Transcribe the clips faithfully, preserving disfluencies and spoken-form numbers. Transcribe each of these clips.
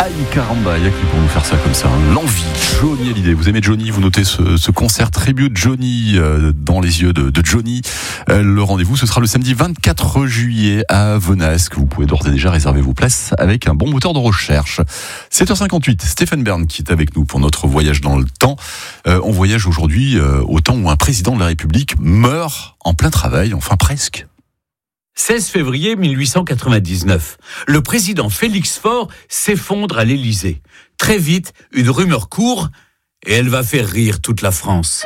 Aïe caramba, il y a qui pour nous faire ça comme ça. Hein. L'envie, Johnny Hallyday. Vous aimez Johnny, vous notez ce, ce concert tribute Johnny euh, dans les yeux de, de Johnny. Euh, le rendez-vous, ce sera le samedi vingt-quatre juillet à Venasque. Vous pouvez d'ores et déjà réserver vos places avec un bon moteur de recherche. sept heures cinquante-huit, Stéphane Bern qui est avec nous pour notre voyage dans le temps. Euh, on voyage aujourd'hui euh, au temps où un président de la République meurt en plein travail, enfin presque. seize février mille huit cent quatre-vingt-dix-neuf, le président Félix Faure s'effondre à l'Élysée. Très vite, une rumeur court et elle va faire rire toute la France.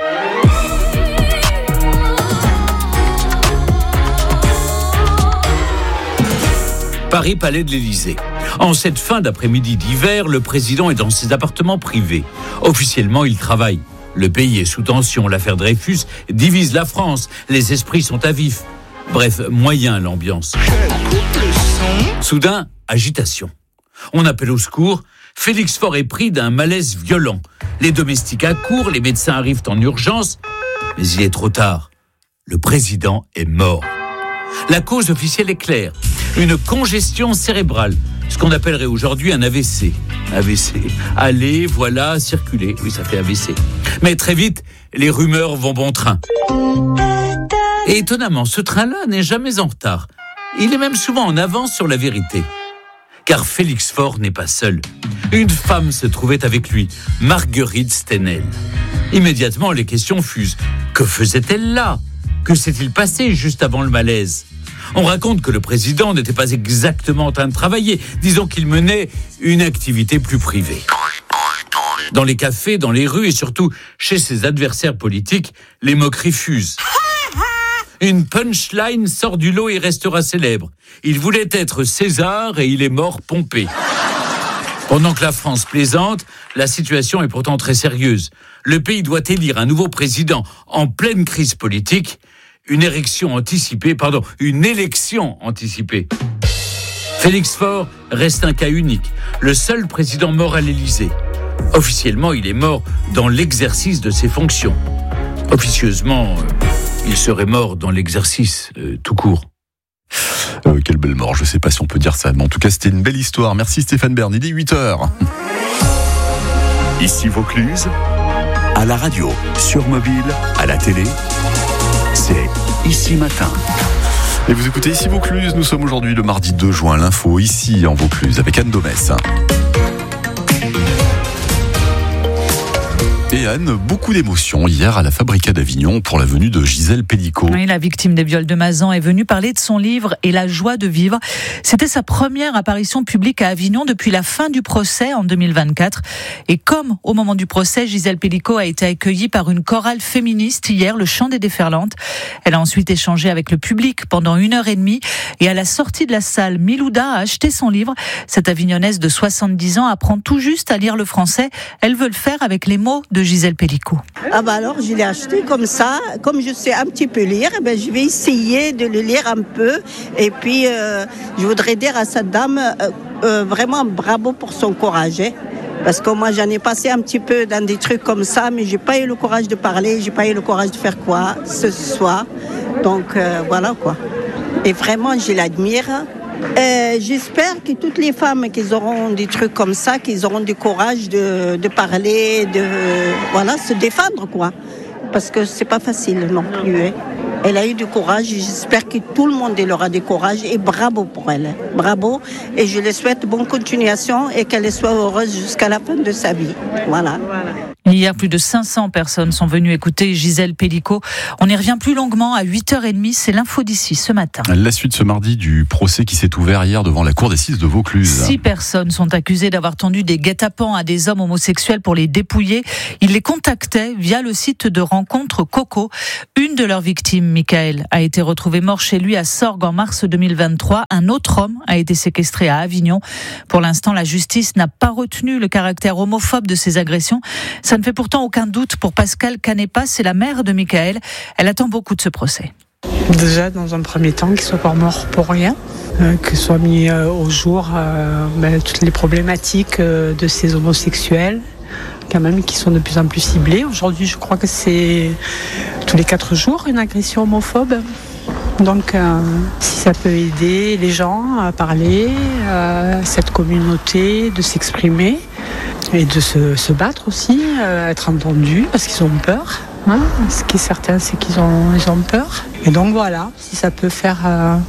Paris, palais de l'Élysée. En cette fin d'après-midi d'hiver, le président est dans ses appartements privés. Officiellement, il travaille. Le pays est sous tension. L'affaire Dreyfus divise la France. Les esprits sont à vif. Bref, moyen l'ambiance. Soudain, agitation. On appelle au secours. Félix Faure est pris d'un malaise violent. Les domestiques accourent, les médecins arrivent en urgence. Mais il est trop tard. Le président est mort. La cause officielle est claire. Une congestion cérébrale. Ce qu'on appellerait aujourd'hui un A V C. A V C. Aller, voilà, circuler. Oui, ça fait A V C. Mais très vite, les rumeurs vont bon train. Et étonnamment, ce train-là n'est jamais en retard. Il est même souvent en avance sur la vérité. Car Félix Faure n'est pas seul. Une femme se trouvait avec lui, Marguerite Stenel. Immédiatement, les questions fusent. Que faisait-elle là ? Que s'est-il passé juste avant le malaise ? On raconte que le président n'était pas exactement en train de travailler. Disons qu'il menait une activité plus privée. Dans les cafés, dans les rues et surtout chez ses adversaires politiques, les moqueries fusent. Une punchline sort du lot et restera célèbre. Il voulait être César et il est mort Pompée. Pendant que la France plaisante, la situation est pourtant très sérieuse. Le pays doit élire un nouveau président en pleine crise politique. Une élection anticipée, pardon, une élection anticipée. Félix Faure reste un cas unique, le seul président mort à l'Élysée. Officiellement, il est mort dans l'exercice de ses fonctions. Officieusement, euh, il serait mort dans l'exercice euh, tout court. Euh, quelle belle mort, je sais pas si on peut dire ça, mais en tout cas c'était une belle histoire. Merci Stéphane Bern, il est huit heures. Ici Vaucluse, à la radio, sur mobile, à la télé, c'est Ici Matin. Et vous écoutez Ici Vaucluse, nous sommes aujourd'hui le mardi deux juin, l'info ici en Vaucluse avec Anne Domès. Et Anne, beaucoup d'émotions hier à la Fabrica d'Avignon pour la venue de Gisèle Pellicot. Oui, la victime des viols de Mazan est venue parler de son livre et la joie de vivre. C'était sa première apparition publique à Avignon depuis la fin du procès en deux mille vingt-quatre. Et comme au moment du procès, Gisèle Pellicot a été accueillie par une chorale féministe hier, le Chant des Déferlantes. Elle a ensuite échangé avec le public pendant une heure et demie. Et à la sortie de la salle, Milouda a acheté son livre. Cette Avignonnaise de soixante-dix ans apprend tout juste à lire le français. Elle veut le faire avec les mots de Gisèle Pellicot. Ah bah alors je l'ai acheté comme ça, comme je sais un petit peu lire, eh ben je vais essayer de le lire un peu et puis euh, je voudrais dire à cette dame euh, euh, vraiment bravo pour son courage, hein, parce que moi j'en ai passé un petit peu dans des trucs comme ça, mais j'ai pas eu le courage de parler, j'ai pas eu le courage de faire quoi ce soir, donc euh, voilà quoi. Et vraiment je l'admire. Euh, j'espère que toutes les femmes qui auront des trucs comme ça, qu'ils auront du courage de, de parler, de voilà, se défendre quoi, parce que c'est pas facile non plus. Hein. Elle a eu du courage et j'espère que tout le monde elle aura du courage et bravo pour elle, bravo, et je lui souhaite bonne continuation et qu'elle soit heureuse jusqu'à la fin de sa vie. Voilà. voilà. Hier, plus de cinq cents personnes sont venues écouter Gisèle Pellicot. On y revient plus longuement à huit heures trente, c'est l'info d'ici ce matin. La suite ce mardi du procès qui s'est ouvert hier devant la cour d'assises de Vaucluse. Six personnes sont accusées d'avoir tendu des guet-apens à des hommes homosexuels pour les dépouiller. Ils les contactaient via le site de rencontre Coco. Une de leurs victimes, Michael, a été retrouvée mort chez lui à Sorgues en mars deux mille vingt-trois. Un autre homme a été séquestré à Avignon. Pour l'instant, la justice n'a pas retenu le caractère homophobe de ces agressions. Ça ne fait pourtant aucun doute pour Pascal Canepa, c'est la mère de Michael. Elle attend beaucoup de ce procès. Déjà, dans un premier temps, qu'il soit pas mort pour rien, euh, que soit mis euh, au jour euh, ben, toutes les problématiques euh, de ces homosexuels, quand même, qui sont de plus en plus ciblés. Aujourd'hui, je crois que c'est tous les quatre jours une agression homophobe. Donc euh, si ça peut aider les gens à parler, euh, cette communauté, de s'exprimer et de se, se battre aussi, euh, être entendus parce qu'ils ont peur. Hein. Ce qui est certain, c'est qu'ils ont, ils ont peur. Et donc voilà, si ça peut faire euh,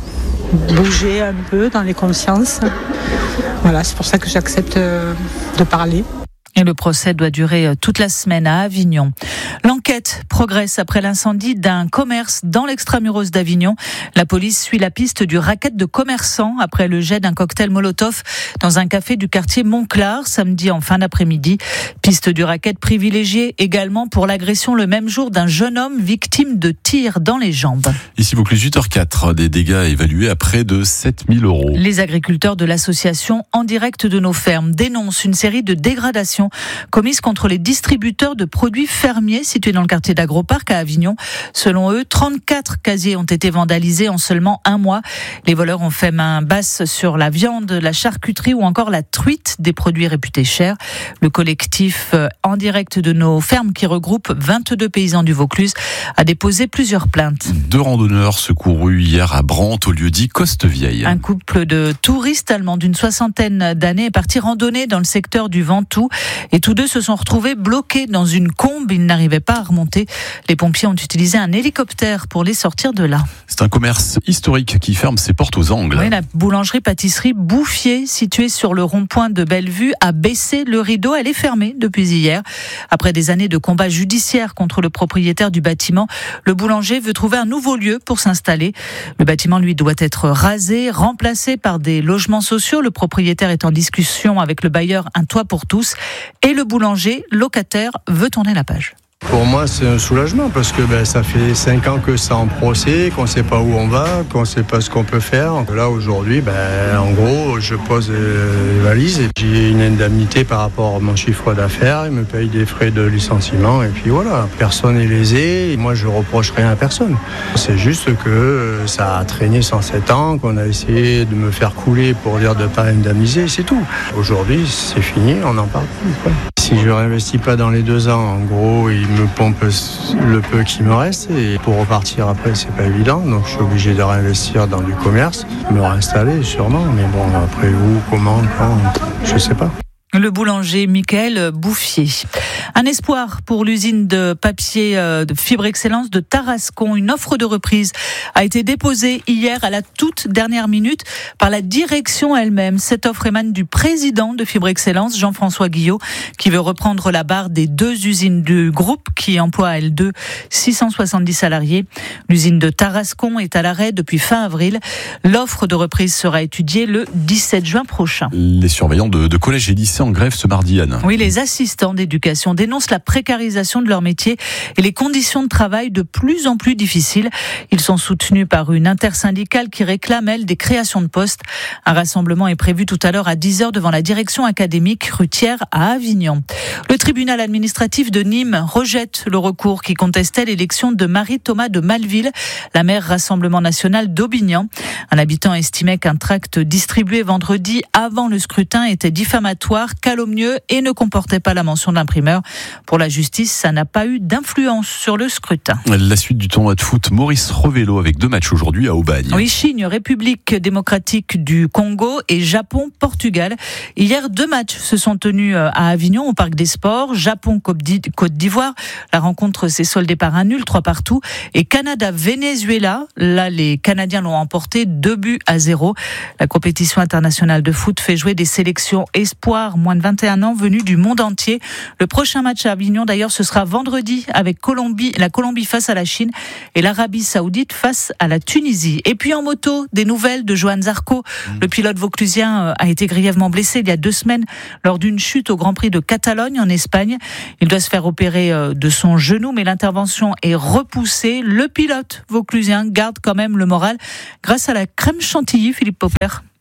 bouger un peu dans les consciences, voilà, c'est pour ça que j'accepte euh, de parler. Et le procès doit durer toute la semaine à Avignon. L'enquête progresse après l'incendie d'un commerce dans l'extramuros d'Avignon. La police suit la piste du racket de commerçants après le jet d'un cocktail Molotov dans un café du quartier Montclar samedi en fin d'après-midi. Piste du racket privilégiée également pour l'agression le même jour d'un jeune homme victime de tirs dans les jambes. Ici Vaucluse huit heures quatre, des dégâts évalués à près de sept mille euros. Les agriculteurs de l'association En Direct de nos fermes dénoncent une série de dégradations commises contre les distributeurs de produits fermiers situés dans le quartier d'Agroparc à Avignon. Selon eux, trente-quatre casiers ont été vandalisés en seulement un mois. Les voleurs ont fait main basse sur la viande, la charcuterie ou encore la truite, des produits réputés chers. Le collectif En Direct de nos fermes, qui regroupe vingt-deux paysans du Vaucluse, a déposé plusieurs plaintes. Deux randonneurs secourus hier à Brantes, au lieu dit Costevieille. Un couple de touristes allemands d'une soixantaine d'années est parti randonner dans le secteur du Ventoux. Et tous deux se sont retrouvés bloqués dans une combe. Ils n'arrivaient pas à remonter. Les pompiers ont utilisé un hélicoptère pour les sortir de là. C'est un commerce historique qui ferme ses portes aux angles. Oui, la boulangerie-pâtisserie Bouffier, située sur le rond-point de Bellevue, a baissé le rideau. Elle est fermée depuis hier. Après des années de combats judiciaires contre le propriétaire du bâtiment, le boulanger veut trouver un nouveau lieu pour s'installer. Le bâtiment, lui, doit être rasé, remplacé par des logements sociaux. Le propriétaire est en discussion avec le bailleur Un Toit pour tous. Et le boulanger, locataire, veut tourner la page. Pour moi, c'est un soulagement parce que ben, ça fait cinq ans que c'est en procès, qu'on ne sait pas où on va, qu'on ne sait pas ce qu'on peut faire. Là, aujourd'hui, ben, en gros, je pose les valises et j'ai une indemnité par rapport à mon chiffre d'affaires. Ils me payent des frais de licenciement et puis voilà. Personne n'est lésé et moi, je reproche rien à personne. C'est juste que ça a traîné cent sept ans, qu'on a essayé de me faire couler pour dire de ne pas indemniser, c'est tout. Aujourd'hui, c'est fini, on n'en parle plus, quoi. Si je ne réinvestis pas dans les deux ans, en gros, ils me pompent le peu qui me reste. Et pour repartir après, c'est pas évident. Donc je suis obligé de réinvestir dans du commerce, me réinstaller sûrement. Mais bon, après où, comment, quand, je ne sais pas. Le boulanger Michael Bouffier. Un espoir pour l'usine de papier de Fibre Excellence de Tarascon. Une offre de reprise a été déposée hier à la toute dernière minute par la direction elle-même. Cette offre émane du président de Fibre Excellence, Jean-François Guillot, qui veut reprendre la barre des deux usines du groupe qui emploient à elles deux six cent soixante-dix salariés. L'usine de Tarascon est à l'arrêt depuis fin avril. L'offre de reprise sera étudiée le dix-sept juin prochain. Les surveillants de, de collèges et lycées en grève ce mardi, Anne. Oui, les assistants d'éducation dénoncent la précarisation de leur métier et les conditions de travail de plus en plus difficiles. Ils sont soutenus par une intersyndicale qui réclame, elle, des créations de postes. Un rassemblement est prévu tout à l'heure à dix heures devant la direction académique Rutière à Avignon. Le tribunal administratif de Nîmes rejette le recours qui contestait l'élection de Marie-Thomas de Malville, la maire Rassemblement National d'Aubignan. Un habitant estimait qu'un tract distribué vendredi avant le scrutin était diffamatoire, calomnieux et ne comportait pas la mention d'imprimeur. Pour la justice, ça n'a pas eu d'influence sur le scrutin. La suite du tournoi de foot Maurice Revello avec deux matchs aujourd'hui à Aubagne. Oui, Chine, République démocratique du Congo et Japon-Portugal. Hier, deux matchs se sont tenus à Avignon au Parc des Sports. Japon-Côte d'Ivoire. La rencontre s'est soldée par un nul, trois partout. Et Canada-Venezuela. Là, les Canadiens l'ont emporté deux buts à zéro. La compétition internationale de foot fait jouer des sélections espoirs moins de vingt et un ans venus du monde entier. Le prochain match à Avignon, d'ailleurs, ce sera vendredi avec Colombie, la Colombie face à la Chine et l'Arabie Saoudite face à la Tunisie. Et puis en moto, des nouvelles de Johan Zarco. Mmh. Le pilote vauclusien a été grièvement blessé il y a deux semaines lors d'une chute au Grand Prix de Catalogne en Espagne. Il doit se faire opérer de son genou, mais l'intervention est repoussée. Le pilote vauclusien garde quand même le moral grâce à la crème chantilly, Philippe Popper.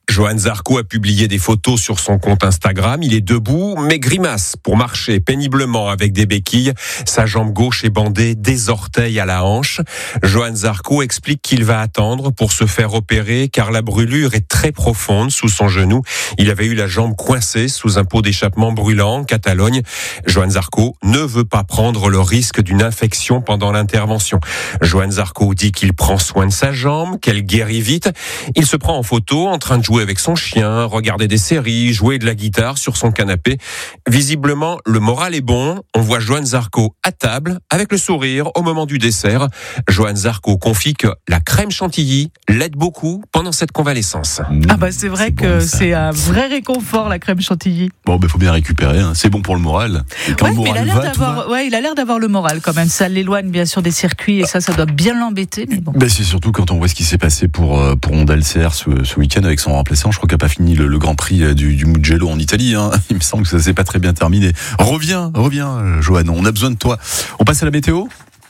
Johan Zarco a publié des photos sur son compte Instagram. Il est debout, mais grimace pour marcher péniblement avec des béquilles. Sa jambe gauche est bandée des orteils à la hanche. Johan Zarco explique qu'il va attendre pour se faire opérer car la brûlure est très profonde sous son genou. Il avait eu la jambe coincée sous un pot d'échappement brûlant en Catalogne. Johan Zarco ne veut pas prendre le risque d'une infection pendant l'intervention. Johan Zarco dit qu'il prend soin de sa jambe, qu'elle guérit vite. Il se prend en photo en train de jouer avec son chien, regarder des séries, jouer de la guitare sur son canapé. Visiblement, le moral est bon. On voit Johan Zarco à table, avec le sourire au moment du dessert. Johan Zarco confie que la crème chantilly l'aide beaucoup pendant cette convalescence. Ah bah c'est vrai c'est que bon, ça. c'est un vrai réconfort, la crème chantilly. Bon, ben faut bien récupérer. Hein. C'est bon pour le moral. Et quand Ouais, le mais il moral a l'air va, tout va. d'avoir, ouais, il a l'air d'avoir le moral quand même. Ça l'éloigne bien sûr des circuits et ça, ça doit bien l'embêter. Mais bon. Ben c'est surtout quand on voit ce qui s'est passé pour euh, pour Honda L C R ce, ce week-end avec son remplaçant. Je crois qu'il n'a pas fini le, le Grand Prix euh, du, du Mugello en Italie. Hein. Il me semble que ça s'est pas très bien terminé. Reviens, reviens, euh, Johan. On a besoin de toi. On passe à la météo.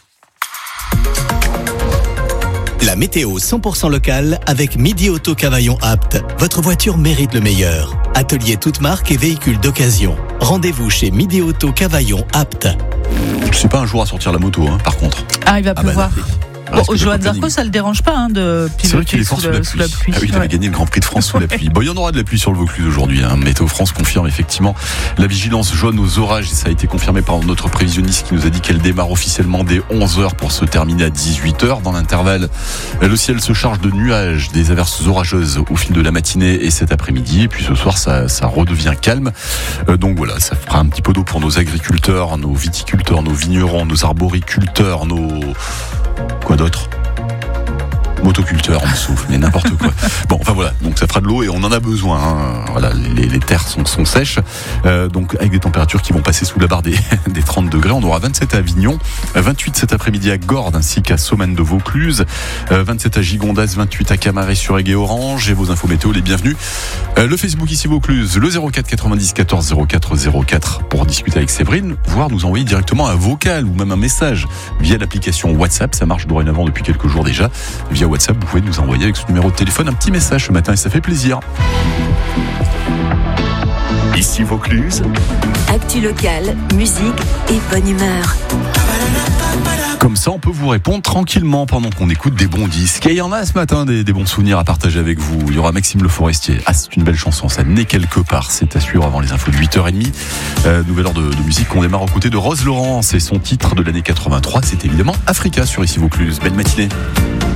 La météo cent pour cent locale avec Midi Auto Cavaillon Apt. Votre voiture mérite le meilleur. Atelier toute marque et véhicules d'occasion. Rendez-vous chez Midi Auto Cavaillon Apt. Je sais pas un jour à sortir la moto, hein, par contre. Ah, il va Ah bah pleuvoir. non. Bon, Reste Johan de Zarco, planning. ça le dérange pas hein, de C'est vrai qu'il piloter est fort sous, sous la le- pluie. sous la pluie. Ah oui, il avait Ouais. gagné le Grand Prix de France sous la pluie. Bon, il y en aura de la pluie sur le Vaucluse aujourd'hui. Hein. Météo France confirme effectivement la vigilance jaune aux orages. Et ça a été confirmé par notre prévisionniste qui nous a dit qu'elle démarre officiellement dès onze heures pour se terminer à dix-huit heures. Dans l'intervalle, le ciel se charge de nuages, des averses orageuses au fil de la matinée et cet après-midi. Et puis ce soir, ça, ça redevient calme. Euh, donc voilà, ça fera un petit peu d'eau pour nos agriculteurs, nos viticulteurs, nos vignerons, nos arboriculteurs, nos... Quoi d'autre ? Motoculteur, on me souffle, mais n'importe quoi. Bon, enfin voilà, donc ça fera de l'eau et on en a besoin. Hein. Voilà, les, les terres sont, sont sèches, euh, donc avec des températures qui vont passer sous la barre des, des trente degrés. On aura vingt-sept à Avignon, vingt-huit cet après-midi à Gordes ainsi qu'à Somaine de Vaucluse, euh, vingt-sept à Gigondas, vingt-huit à Camaret-sur-Aigle et Orange. Et vos infos météo, les bienvenus. Euh, le Facebook ici Vaucluse, le zéro quatre quatre-vingt-dix quatorze zéro quatre zéro quatre pour discuter avec Séverine, voire nous envoyer directement un vocal ou même un message via l'application WhatsApp. Ça marche dorénavant depuis quelques jours déjà. Via WhatsApp, vous pouvez nous envoyer avec ce numéro de téléphone un petit message ce matin et ça fait plaisir. Ici Vaucluse, Actu locale, musique et bonne humeur. Comme ça, on peut vous répondre tranquillement pendant qu'on écoute des bons disques. Et il y en a ce matin des, des bons souvenirs à partager avec vous. Il y aura Maxime Le Forestier. Ah, c'est une belle chanson, ça naît quelque part. C'est à suivre avant les infos de huit heures trente. Euh, nouvelle heure de, de musique qu'on démarre aux côtés de Rose Laurence. Et son titre de l'année quatre-vingt-trois, c'est évidemment Africa sur Ici Vaucluse. Belle matinée.